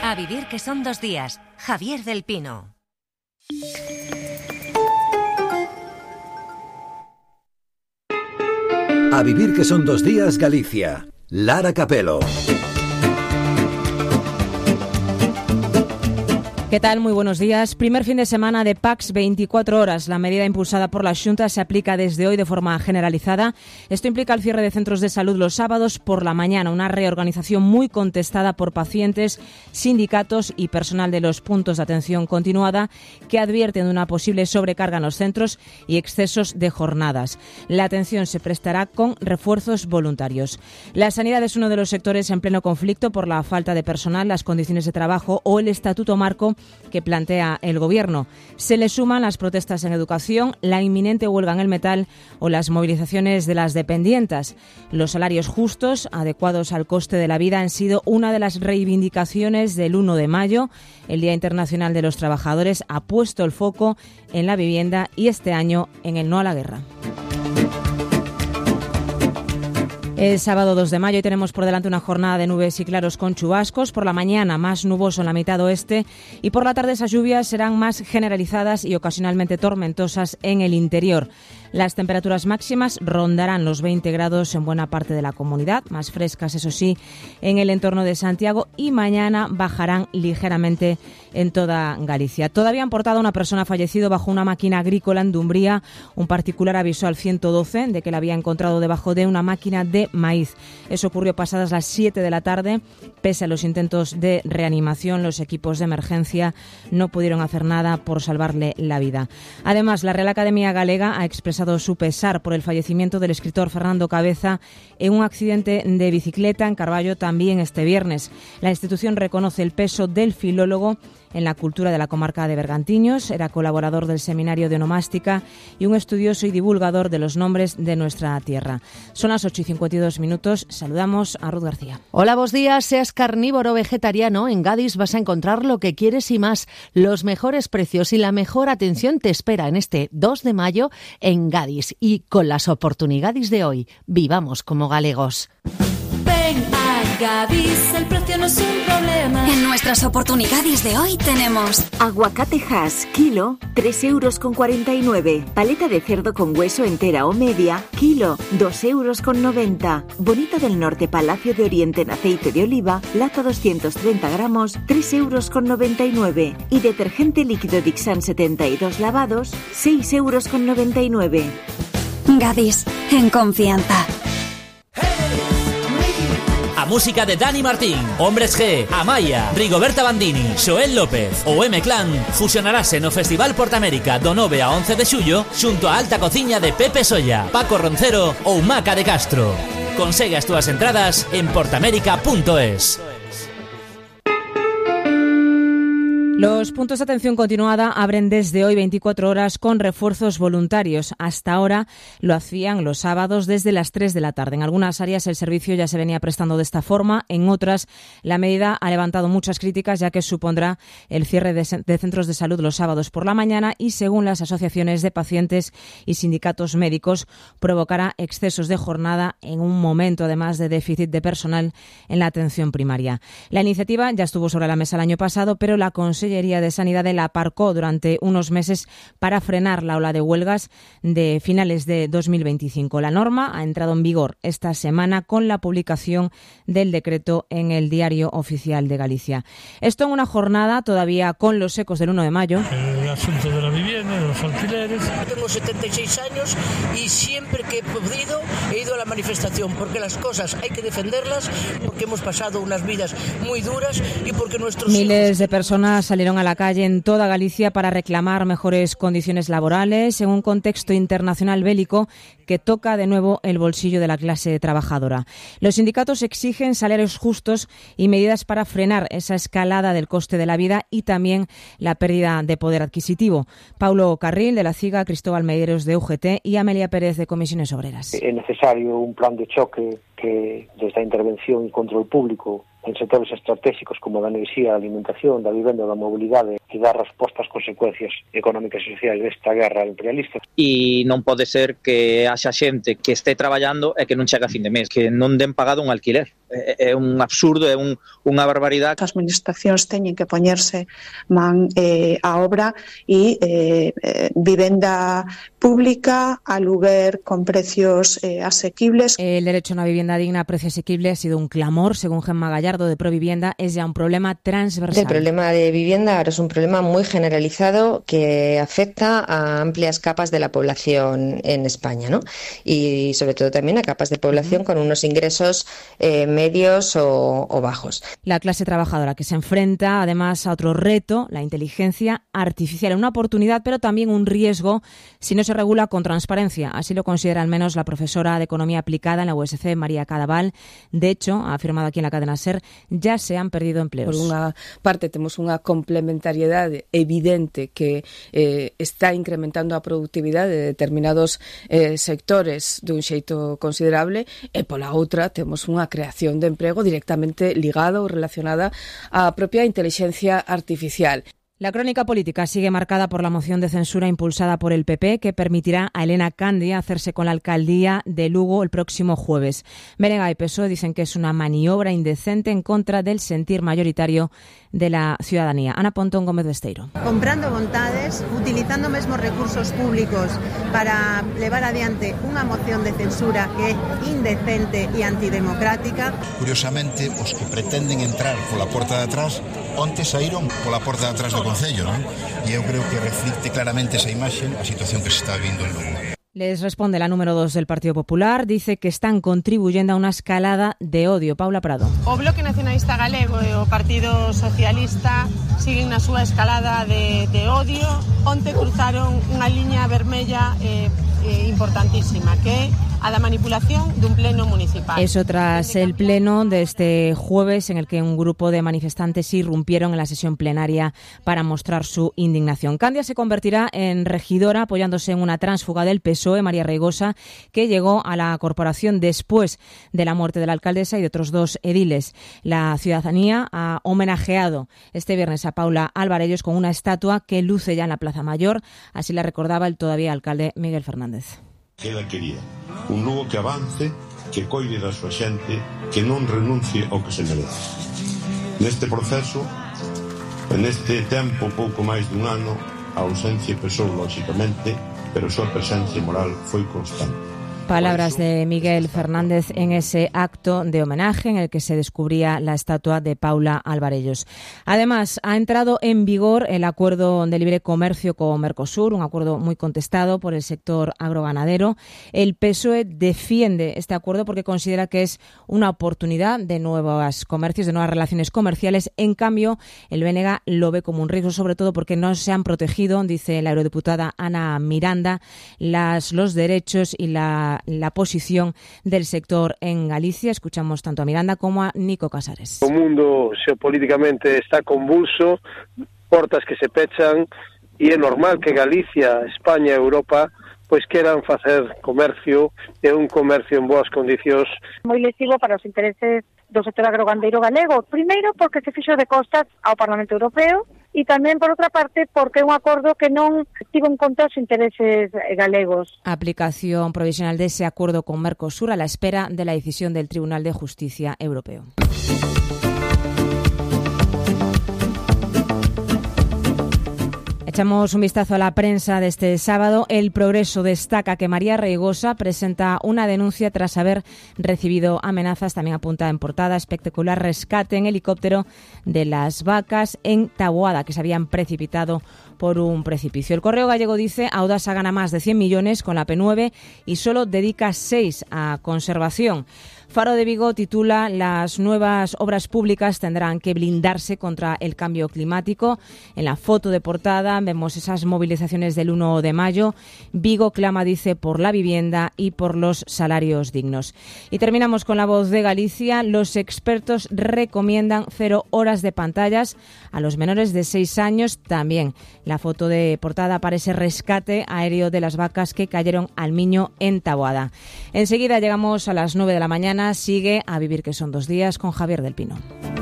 A vivir que son 2 días. Javier del Pino. A vivir que son 2 días, Galicia. Lara Capelo. ¿Qué tal? Muy buenos días. Primer fin de semana de PACS 24 horas. La medida impulsada por la Xunta se aplica desde hoy de forma generalizada. Esto implica el cierre de centros de salud los sábados por la mañana, una reorganización muy contestada por pacientes, sindicatos y personal de los puntos de atención continuada que advierten de una posible sobrecarga en los centros y excesos de jornadas. La atención se prestará con refuerzos voluntarios. La sanidad es uno de los sectores en pleno conflicto por la falta de personal, las condiciones de trabajo o el estatuto marco que plantea el Gobierno. Se le suman las protestas en educación, la inminente huelga en el metal o las movilizaciones de las dependientas. Los salarios justos, adecuados al coste de la vida, han sido una de las reivindicaciones del 1 de mayo. El Día Internacional de los Trabajadores ha puesto el foco en la vivienda y este año en el no a la guerra. El sábado 2 de mayo tenemos por delante una jornada de nubes y claros con chubascos. Por la mañana más nuboso en la mitad oeste y por la tarde esas lluvias serán más generalizadas y ocasionalmente tormentosas en el interior. Las temperaturas máximas rondarán los 20 grados en buena parte de la comunidad, más frescas, eso sí, en el entorno de Santiago, y mañana bajarán ligeramente en toda Galicia. Todavía han portado a una persona fallecido bajo una máquina agrícola en Dumbría. Un particular avisó al 112 de que la había encontrado debajo de una máquina de maíz. Eso ocurrió pasadas las 7 de la tarde. Pese a los intentos de reanimación, los equipos de emergencia no pudieron hacer nada por salvarle la vida. Además, la Real Academia Galega ha expresado su pesar por el fallecimiento del escritor Fernando Cabeza en un accidente de bicicleta en Carballo también este viernes. La institución reconoce el peso del filólogo en la cultura de la comarca de Bergantiños. Era colaborador del Seminario de Onomástica y un estudioso y divulgador de los nombres de nuestra tierra. Son las 8:52 minutos. Saludamos a Ruth García. Hola, buenos días. Seas carnívoro o vegetariano, en Gadis vas a encontrar lo que quieres y más. Los mejores precios y la mejor atención te espera en este 2 de mayo en Gadis. Y con las oportunidades de hoy, vivamos como galegos. Ven a Gadis, el precio no es un problema. En nuestras oportunidades de hoy tenemos aguacate Hass, kilo, 3,49 €. Paleta de cerdo con hueso entera o media, kilo, 2,90 €. Bonita del Norte Palacio de Oriente en aceite de oliva, lata 230 gramos, 3,99 €. Y detergente líquido Dixan 72 lavados, 6,99 €. Gadis, en confianza. A música de Dani Martín, Hombres G, Amaya, Rigoberta Bandini, Xoel López ou M-Clan fusionarase no Festival Portamérica do 9 a 11 de xullo xunto a alta cociña de Pepe Solla, Paco Roncero ou Maca de Castro. Consegue as túas entradas en portamérica.es. Los puntos de atención continuada abren desde hoy 24 horas con refuerzos voluntarios. Hasta ahora lo hacían los sábados desde las 3 de la tarde. En algunas áreas el servicio ya se venía prestando de esta forma. En otras, la medida ha levantado muchas críticas, ya que supondrá el cierre de centros de salud los sábados por la mañana y, según las asociaciones de pacientes y sindicatos médicos, provocará excesos de jornada en un momento, además, de déficit de personal en la atención primaria. La iniciativa ya estuvo sobre la mesa el año pasado, pero la Consellería de Sanidad la aparcó durante unos meses para frenar la ola de huelgas de finales de 2025. La norma ha entrado en vigor esta semana con la publicación del decreto en el Diario Oficial de Galicia. Esto en una jornada todavía con los ecos del 1 de mayo. El asunto de la vivienda, de los alquileres. Tengo 76 años y siempre que he podido he ido a la manifestación, porque las cosas hay que defenderlas, porque hemos pasado unas vidas muy duras y porque nuestros Miles de personas salieron a la calle en toda Galicia para reclamar mejores condiciones laborales en un contexto internacional bélico que toca de nuevo el bolsillo de la clase trabajadora. Los sindicatos exigen salarios justos y medidas para frenar esa escalada del coste de la vida y también la pérdida de poder adquisitivo. Paulo Carril, de la CIGA, Cristóbal Medeiros, de UGT, y Amelia Pérez, de Comisiones Obreras. Es necesario un plan de choque que, desde a intervención e control público en sectores estratégicos como da enerxía, a alimentación, da vivenda, da mobilidade, que dá resposta ás consecuencias económicas e sociais desta guerra imperialista. E non pode ser que haxa xente que este traballando e que non chegue a fin de mes, que non den pagado un alquiler. é un absurdo, é unha barbaridade. As administracións teñen que poñerse man á obra e vivenda pública, aluguer con precios asequibles. El derecho a una vivienda digna a precio asequible ha sido un clamor, según Gemma Gallardo de Provivienda, es ya un problema transversal. El problema de vivienda ahora es un problema muy generalizado que afecta a amplias capas de la población en España, ¿no? Y sobre todo también a capas de población con unos ingresos medios o bajos. La clase trabajadora que se enfrenta además a otro reto, la inteligencia artificial, una oportunidad pero también un riesgo si no se regula con transparencia. Así lo considera al menos la profesora de Economía Aplicada en la USC, María Cadaval. De hecho, ha afirmado aquí en la cadena SER, ya se han perdido empleos. Por unha parte temos unha complementariedade evidente que está incrementando a productividade de determinados sectores dun xeito considerable e pola outra temos unha creación de emprego directamente ligada ou relacionada á propia inteligencia artificial. La crónica política sigue marcada por la moción de censura impulsada por el PP que permitirá a Elena Candia hacerse con la alcaldía de Lugo el próximo jueves. Berenga y PSOE dicen que es una maniobra indecente en contra del sentir mayoritario de la ciudadanía. Ana Pontón Gómez Besteiro. Comprando vontades, utilizando mesmos recursos públicos para levar adiante unha moción de censura que é indecente e antidemocrática. Curiosamente, os que pretenden entrar pola porta de atrás onte saíron pola porta de atrás do Concello, non? E eu creo que reflicte claramente esa imaxe a situación que se está vindo en Lugo. Les responde la número 2 del Partido Popular, dice que están contribuyendo a una escalada de odio. Paula Prado. O Bloque Nacionalista Galego e o Partido Socialista siguen na súa escalada de odio. Onte cruzaron unha liña vermella importantísima, que é a da manipulación dun pleno municipal. Eso tras el pleno de este jueves en el que un grupo de manifestantes irrumpieron en la sesión plenaria para mostrar su indignación. Candia se convertirá en regidora apoyándose en una tránsfuga del PSOE, María Reigosa, que llegó a la corporación después de la muerte de la alcaldesa y de otros 2 ediles. La ciudadanía ha homenajeado este viernes a Paula Alvarellos con una estatua que luce ya en la Plaza Mayor. Así la recordaba el todavía alcalde Miguel Fernández. Que ela quería un Lugo que avance, que coide da súa xente, que non renuncie ao que se merece. Neste proceso, neste tempo pouco máis dun ano, a ausencia pesou lógicamente, pero a súa presencia moral foi constante. Palabras de Miguel Fernández en ese acto de homenaje en el que se descubría la estatua de Paula Alvarellos. Además, ha entrado en vigor el acuerdo de libre comercio con Mercosur, un acuerdo muy contestado por el sector agroganadero. El PSOE defiende este acuerdo porque considera que es una oportunidad de nuevos comercios, de nuevas relaciones comerciales. En cambio, el BNG lo ve como un riesgo, sobre todo porque no se han protegido, dice la eurodiputada Ana Miranda, los derechos y la posición del sector en Galicia. Escuchamos tanto a Miranda como a Nico Casares. O mundo xeopolíticamente está convulso, portas que se pechan e é normal que Galicia, España e Europa pois queran facer comercio e un comercio en boas condicións. Moi lesivo para os intereses do sector agrogandeiro galego. Primeiro, porque se fixo de costas ao Parlamento Europeo e tamén, por outra parte, porque é un acordo que non tivo en conta os intereses galegos. Aplicación provisional de ese acuerdo con Mercosur a la espera de la decisión del Tribunal de Justicia Europeo. Echamos un vistazo a la prensa de este sábado. El Progreso destaca que María Reigosa presenta una denuncia tras haber recibido amenazas. También apunta en portada espectacular rescate en helicóptero de las vacas en Taboada, que se habían precipitado por un precipicio. El Correo Gallego dice Audasa gana más de 100 millones con la P9 y solo dedica 6 a conservación. Faro de Vigo titula las nuevas obras públicas tendrán que blindarse contra el cambio climático. En la foto de portada vemos esas movilizaciones del 1 de mayo. Vigo clama, dice, por la vivienda y por los salarios dignos. Y terminamos con La Voz de Galicia. Los expertos recomiendan 0 horas de pantallas a los menores de 6 años. También la foto de portada aparece rescate aéreo de las vacas que cayeron al Miño en Taboada. Enseguida llegamos a las 9 de la mañana. Sigue A Vivir que son 2 días con Javier del Pino.